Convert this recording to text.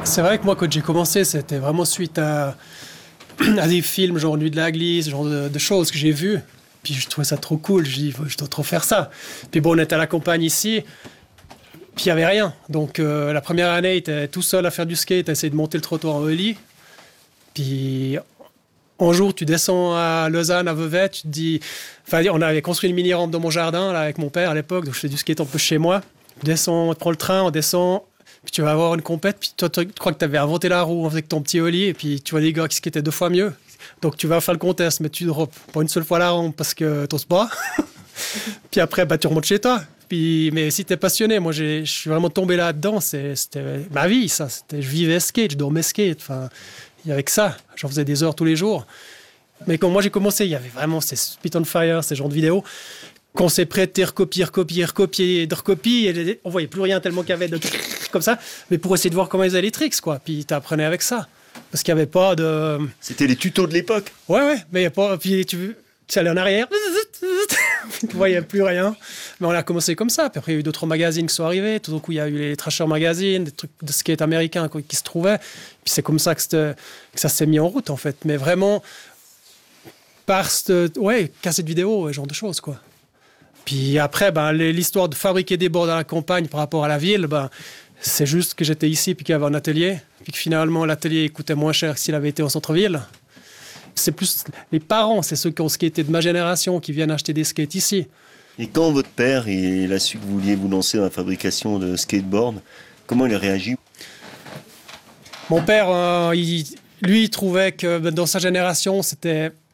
C'est vrai que moi, quand j'ai commencé, c'était vraiment suite à des films, genre Nuit de la Glisse, genre de choses que j'ai vues. Puis je trouvais ça trop cool. Je dis, je dois trop faire ça. Puis bon, on était à la campagne ici. Puis il n'y avait rien. Donc la première année, tu étais tout seul à faire du skate, tu essayé de monter le trottoir en heli. Puis un jour, tu descends à Lausanne, à Vevey, tu te dis... Enfin, on avait construit une mini-rampe dans mon jardin là, avec mon père à l'époque, donc je faisais du skate un peu chez moi. On descend, on prend le train, on descend, puis tu vas avoir une compète, puis toi, tu crois que tu avais inventé la roue avec ton petit heli, et puis tu vois des gars qui skataient 2 fois mieux. Donc tu vas faire le contest, mais tu drops pas une seule fois la rampe parce que t'oses pas. Puis après, tu remontes chez toi. Puis, mais si t'es passionné, moi je suis vraiment tombé là-dedans, c'était ma vie, ça. Je vivais skate, je dormais skate, enfin... Il y avait que ça, j'en faisais des heures tous les jours. Mais quand moi j'ai commencé, il y avait vraiment ces Spit on Fire, ces genres de vidéos, qu'on s'est prêté, recopier, de recopie, et on voyait plus rien tellement qu'il y avait de comme ça, mais pour essayer de voir comment ils faisaient les tricks, quoi. Puis t'apprenais avec ça, parce qu'il n'y avait pas de... C'était les tutos de l'époque. Ouais, mais il n'y a pas... Puis tu allais en arrière, tu voyais plus rien. Mais on a commencé comme ça. Puis après, il y a eu d'autres magazines qui sont arrivés. Tout d'un coup, il y a eu les Thrasher Magazine, des trucs de skate américain qui se trouvaient. Puis c'est comme ça que ça s'est mis en route, en fait. Mais vraiment, par casser de vidéos, ce genre de choses, quoi. Puis après, l'histoire de fabriquer des boards à la campagne par rapport à la ville, c'est juste que j'étais ici puis qu'il y avait un atelier. Puis que finalement, l'atelier coûtait moins cher que s'il avait été au centre-ville. C'est plus les parents, c'est ceux qui ont skaté de ma génération qui viennent acheter des skates ici. Et quand votre père il a su que vous vouliez vous lancer dans la fabrication de skateboard, comment il a réagi? Mon père, lui, il trouvait que dans sa génération, c'était